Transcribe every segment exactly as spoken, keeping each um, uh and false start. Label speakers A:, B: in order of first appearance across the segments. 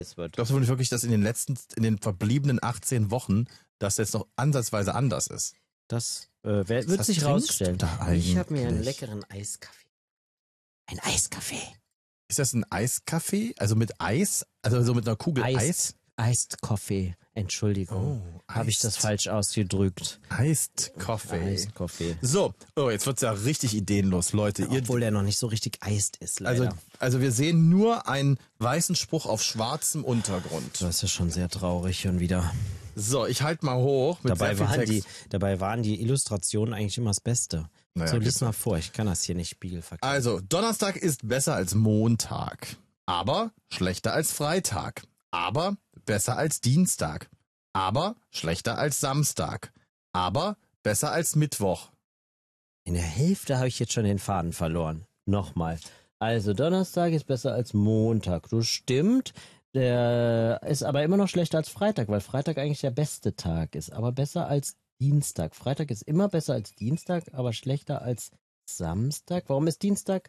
A: es wird.
B: Glaubst du nicht wirklich, dass in den letzten, in den verbliebenen achtzehn Wochen das jetzt noch ansatzweise anders ist?
A: Das äh, wer, wird
B: Was
A: sich
B: trinkst
A: rausstellen.
B: du da
A: Ich habe mir einen
B: eigentlich?
A: leckeren Eiskaffee. Ein Eiskaffee.
B: Ist das ein Eiskaffee? Also mit Eis? Also so mit einer Kugel Eis?
A: Eis? Eist Coffee. Entschuldigung.
B: Oh,
A: habe ich das falsch ausgedrückt?
B: Eist Coffee.
A: Eist Coffee.
B: So, oh, jetzt wird's ja richtig ideenlos, Leute. Ihr,
A: Obwohl der noch nicht so richtig eist ist, leider.
B: also, also wir sehen nur einen weißen Spruch auf schwarzem Untergrund.
A: Das ist ja schon sehr traurig schon wieder.
B: So, ich halte mal hoch. Mit
A: Dabei
B: sehr viel
A: waren,
B: Text.
A: die, dabei waren die Illustrationen eigentlich immer das Beste.
B: Naja,
A: so, lies
B: jetzt-
A: mal vor, ich kann das hier nicht spiegelverkehren.
B: Also, Donnerstag ist besser als Montag, aber schlechter als Freitag, aber besser als Dienstag, aber schlechter als Samstag, aber besser als Mittwoch.
A: In der Hälfte habe ich jetzt schon den Faden verloren. Nochmal. Also, Donnerstag ist besser als Montag. Du stimmt. Der ist aber immer noch schlechter als Freitag, weil Freitag eigentlich der beste Tag ist, aber besser als Dienstag. Freitag ist immer besser als Dienstag, aber schlechter als Samstag. Warum ist Dienstag?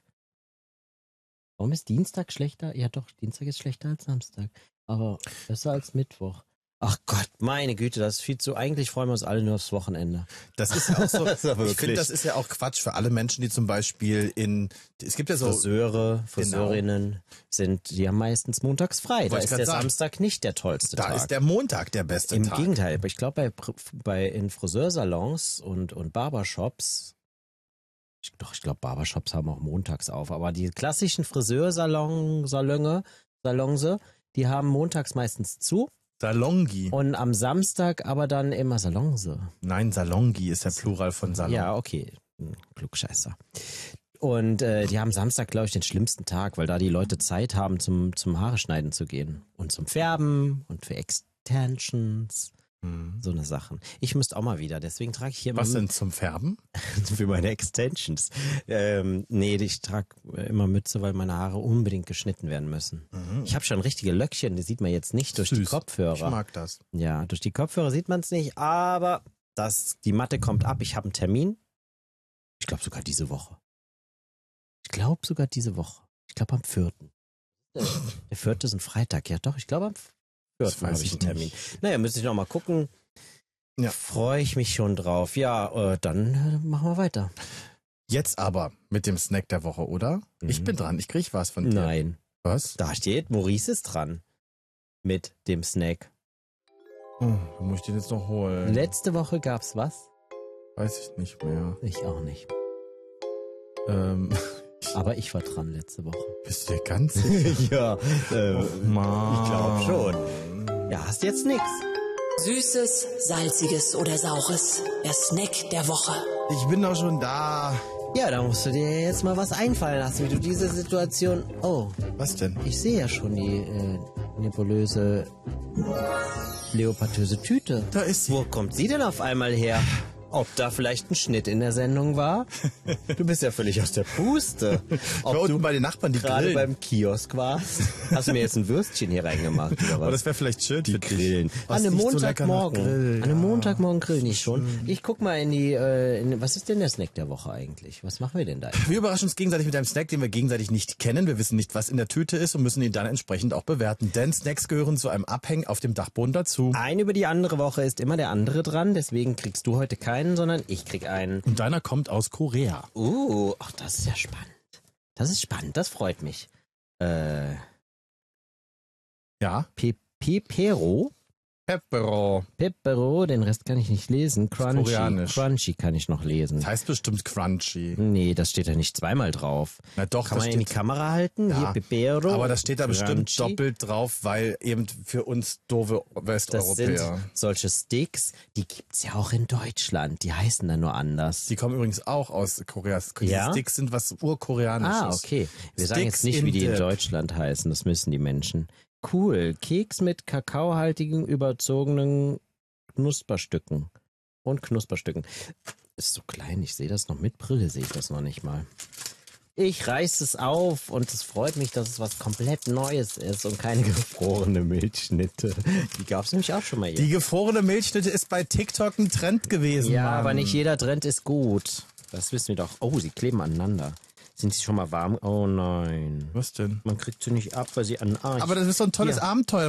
A: Warum ist Dienstag schlechter? Ja doch, Dienstag ist schlechter als Samstag, aber besser als Mittwoch. Ach Gott, meine Güte, das ist viel zu. Eigentlich freuen wir uns alle nur aufs Wochenende.
B: Das ist ja auch so,
A: Das ist ja
B: ich
A: wirklich.
B: finde, das ist ja auch Quatsch für alle Menschen, die zum Beispiel in, es gibt ja so,
A: Friseure, Friseurinnen sind, die haben meistens montags frei. Da
B: Wollte ich
A: ist
B: grad
A: der
B: sagen.
A: Samstag nicht der tollste
B: da
A: Tag.
B: ist der Montag der beste
A: Im
B: Tag.
A: Gegenteil, aber ich glaube bei, Pr- bei in Friseursalons und, und Barbershops, ich, doch, ich glaube Barbershops haben auch montags auf, aber die klassischen Friseursalon, Salonge, Salonse, die haben montags meistens zu
B: Salongi.
A: und am Samstag aber dann immer Salonse.
B: Nein, Salongi ist der Plural von Salon.
A: Ja, okay. Hm, Klugscheißer. Und äh, die haben Samstag, glaube ich, den schlimmsten Tag, weil da die Leute Zeit haben, zum, zum Haare schneiden zu gehen. Und zum Färben und für Extensions.
B: Hm.
A: So eine Sachen. Ich müsste auch mal wieder, deswegen trage ich hier
B: Was
A: immer
B: denn zum Färben?
A: für meine Extensions. Ähm, nee, ich trage immer Mütze, weil meine Haare unbedingt geschnitten werden müssen.
B: Mhm.
A: Ich habe schon richtige Löckchen, die sieht man jetzt nicht durch die
B: Süß. Ich
A: Kopfhörer.
B: mag das.
A: Ja, durch die Kopfhörer sieht man es nicht, aber das, die Matte kommt ab. Ich habe einen Termin. Ich glaube sogar diese Woche. Ich glaube sogar diese Woche. Ich glaube am vierten. Der vierte ist ein Freitag, ja doch. Ich glaube am
B: Das
A: vierten
B: weiß
A: habe ich
B: ich
A: einen Termin. Naja, müsste ich noch mal gucken.
B: Ja.
A: Freue ich mich schon drauf. Ja, äh, dann äh, machen wir weiter.
B: Jetzt aber mit dem Snack der Woche, oder?
A: Mhm.
B: Ich bin dran, ich krieg was von dir.
A: Nein,
B: Was?
A: da steht, Maurice ist dran mit dem Snack.
B: Oh, wo muss ich den jetzt noch holen?
A: Letzte Woche gab's was?
B: Weiß ich nicht mehr.
A: Ich auch nicht.
B: Ähm,
A: Aber ich war dran letzte Woche.
B: bist du dir ganz sicher?
A: Ja, äh,
B: Oh, Mann.
A: ich glaube schon. Ja, hast jetzt nix.
C: Süßes, salziges oder saures. Der Snack der Woche.
B: Ich bin doch schon da.
A: Ja, da musst du dir jetzt mal was einfallen lassen, wie du diese Situation... Oh,
B: Was denn?
A: ich sehe ja schon die äh, nebulöse, leopardöse Tüte.
B: Da ist sie.
A: Wo kommt sie denn auf einmal her? Ob da vielleicht ein Schnitt in der Sendung war? Du bist ja völlig aus der Puste. Ob
B: Da
A: du
B: unten bei den Nachbarn, die
A: gerade
B: grillen.
A: beim Kiosk warst? Hast du mir jetzt ein Würstchen hier reingemacht oder was?
B: Aber das wäre vielleicht schön
A: Die
B: für dich.
A: grillen.
B: Was
A: An einem
B: riecht so lecker nach
A: Montagmorgen.
B: Grill,
A: An einem
B: ja.
A: Montagmorgen grillen ich schon. Ich guck mal in die, äh, in, was ist denn der Snack der Woche eigentlich? Was machen wir denn da?
B: Wir überraschen uns gegenseitig mit einem Snack, den wir gegenseitig nicht kennen. Wir wissen nicht, was in der Tüte ist und müssen ihn dann entsprechend auch bewerten. Denn Snacks gehören zu einem Abhängen auf dem Dachboden dazu.
A: Ein über die andere Woche ist immer der andere dran, deswegen kriegst du heute keinen, sondern ich krieg einen.
B: Und deiner kommt aus Korea.
A: Uh, ach, das ist ja spannend. Das ist spannend, das freut mich. Äh,
B: Ja.
A: Pe Pepero?
B: Pepero.
A: Pepero, den Rest kann ich nicht lesen. Crunchy.
B: Koreanisch.
A: Crunchy kann ich noch lesen.
B: Das heißt bestimmt crunchy.
A: Nee, das steht ja nicht zweimal drauf.
B: Na doch,
A: Kann
B: das
A: man in die
B: steht,
A: Kamera halten?
B: Ja.
A: Hier, Pepero.
B: aber das steht da bestimmt
A: Crunchy.
B: doppelt drauf, weil eben für uns doofe
A: Das sind
B: Westeuropäer.
A: solche Sticks, die gibt's ja auch in Deutschland. Die heißen dann nur anders.
B: Die kommen übrigens auch aus Korea. Die
A: Ja?
B: Sticks sind was urkoreanisches.
A: Ah, okay. Wir sagen
B: Sticks
A: jetzt nicht,
B: in
A: wie die in
B: Dip.
A: Deutschland heißen. Das müssen die Menschen. Cool. Keks mit kakaohaltigen, überzogenen Knusperstücken. Und Knusperstücken. Ist so klein, ich sehe das noch. Mit Brille sehe ich das noch nicht mal. Ich reiß es auf und es freut mich, dass es was komplett Neues ist und keine gefrorene Milchschnitte. Die gab's nämlich auch schon mal hier.
B: Die gefrorene Milchschnitte ist bei TikTok ein Trend gewesen.
A: Ja,
B: Mann.
A: aber nicht jeder Trend ist gut. Das wissen wir doch. Oh, sie kleben aneinander. Sind sie schon mal warm? Oh nein.
B: Was denn?
A: Man kriegt sie nicht ab, weil sie an... Ah, ich-
B: Aber das ist so ein tolles
A: Hier.
B: Abenteuer.